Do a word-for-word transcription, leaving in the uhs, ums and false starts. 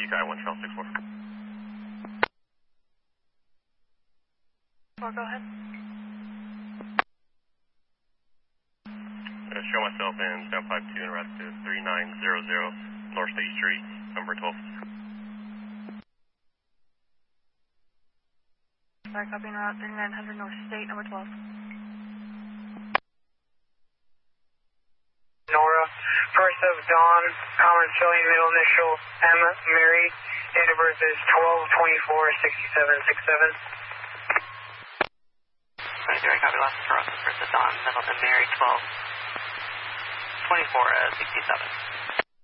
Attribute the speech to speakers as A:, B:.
A: you got one twelve six four.
B: Four, go ahead.
A: Uh, show myself in seven five two and route to three nine zero zero North State Street, number twelve.
B: Sorry, copying route thirty-nine hundred North State, number twelve.
C: Nora, first of dawn, common spelling, middle initial, M, Mary, date of birth is twelve twenty-four sixty-seven sixty-seven.
D: twenty-three, copy last for us, first of dawn, middle, and Mary, twelve twenty-four sixty-seven.